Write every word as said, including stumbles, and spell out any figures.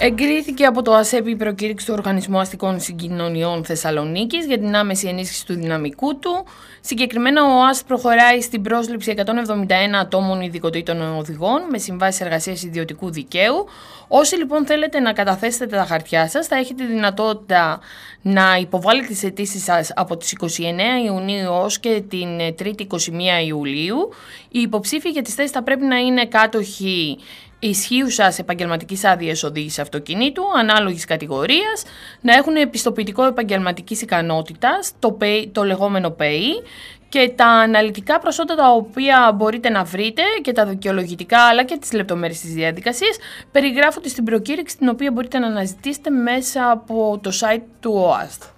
Εγκρίθηκε από το ΑΣΕΠ η προκήρυξη του Οργανισμού Αστικών Συγκοινωνιών Θεσσαλονίκης για την άμεση ενίσχυση του δυναμικού του. Συγκεκριμένα, ο ΟΑΣΤ προχωράει στην πρόσληψη εκατόν εβδομήντα ένα ατόμων ειδικοτήτων οδηγών με συμβάσεις εργασίας ιδιωτικού δικαίου. Όσοι λοιπόν θέλετε να καταθέσετε τα χαρτιά σας, θα έχετε δυνατότητα να υποβάλλετε τις αιτήσεις σας από τις είκοσι εννέα Ιουνίου ως και την Τρίτη είκοσι μία Ιουλίου. Οι υποψήφοι για τις θέσεις θα πρέπει να είναι κάτοχοι ισχύουσας επαγγελματικής άδειας οδήγησης αυτοκινήτου, ανάλογης κατηγορίας, να έχουν επιστοποιητικό επαγγελματικής ικανότητας, το, πι, το λεγόμενο ΠΕΗ, και τα αναλυτικά προσόντα τα οποία μπορείτε να βρείτε και τα δικαιολογητικά αλλά και τις λεπτομέρειες της διαδικασίας περιγράφονται στην προκήρυξη, την οποία μπορείτε να αναζητήσετε μέσα από το site του ΟΑΣΤ.